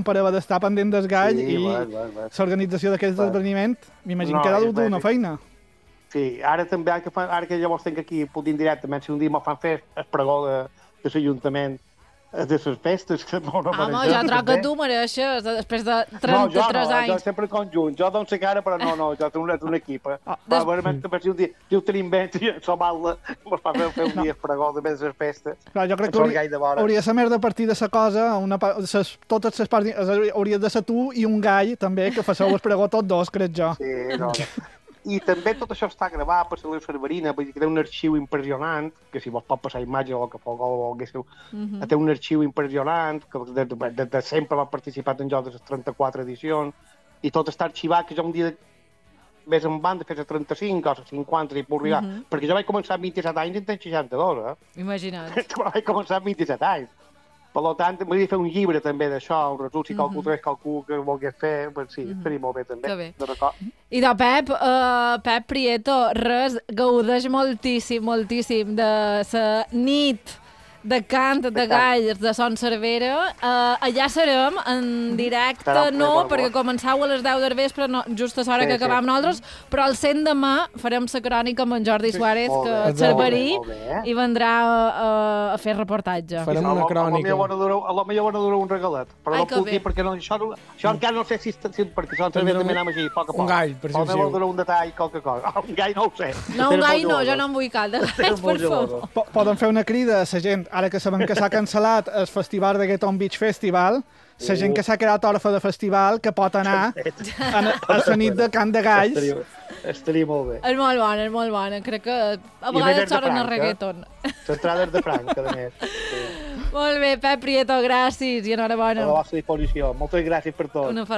per haver d'estar pendent del gall Sí, i l'organització d'aquest esdeveniment, m'imagino que ha dut una feina. Sí, ara també, ara que llavors tinc aquí, punt indirectament, si un dia me fan fer el pregó de l'Ajuntament de les festes, que no Home, jo trobo que tu mereixes, després de 33 anys. Jo sempre conjunt, jo dono la cara, però no, jo tinc un equip. Realment, si un dia ho tenim bé, s'ho mal, mos fa fer un dia el pregó de les festes. Clar, jo crec que hauria de ser més de partir de la cosa, totes les parts, hauria de ser tu i un gall, també, que faceu el pregó tots dos, crec jo. Sí, no. I també tot això està gravat per la Cerverina, perquè té un arxiu impressionant, que si vos pot passar imatge o el que volguéssiu, té un arxiu impressionant, que de sempre va participar en jocs de les 34 edicions, i tot està arxivat, que jo un dia més en banda fer les 35 o les 50 i puc arribar, perquè jo vaig començar amb 27 anys i en tenc 62, Imagina't. Vaig començar amb 27 anys. Per tant, m'hauria de fer un llibre també d'això, un resum, si qualcú que volgués fer, doncs sí, estaria molt bé també. I de Pep Prieto, res, gaudeix moltíssim de la nit de cant de galls de Son Cervera. Allà serem en directe, perquè començau a les 10 del vespre, just a l'hora que acabam nosaltres, però al 100 demà farem la crònica amb en Jordi Suárez, que és cerverí, i vendrà a fer reportatge. Farem una crònica. A lo millor dura un regalet, però no puc dir, perquè això encara no sé si perquè Son Cervera també anem així, a poc a poc. Un gall, per si Pot dura un detall, qualque cosa. Un gall no ho sé. No, un gall no, jo no em vull cal de galls, per favor. Poden fer una crida a la gent, ara que sabem que s'ha cancel·lat el festival de Getton Beach Festival, la gent que s'ha quedat orfa de festival, que pot anar a la nit de cant de galls. Estaria molt bé. És molt bona. Crec que a vegades sonen a reggaeton. L'entrada és de Franca, a més. Molt bé, Pep Prieto, gràcies i enhorabona. A la vostra disposició. Moltes gràcies per tot.